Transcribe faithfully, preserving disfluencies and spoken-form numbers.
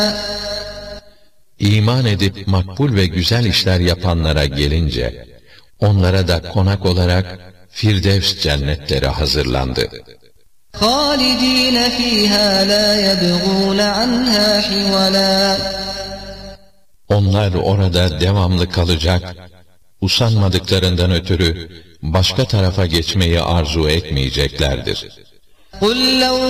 İman edip makbul ve güzel işler yapanlara gelince, onlara da konak olarak Firdevs cennetleri hazırlandı. خَالِد۪ينَ ف۪يهَا لَا يَبْغُونَ عَنْهَا حِوَلًا. Onlar orada devamlı kalacak, usanmadıklarından ötürü başka tarafa geçmeyi arzu etmeyeceklerdir. قُلْ لَوْ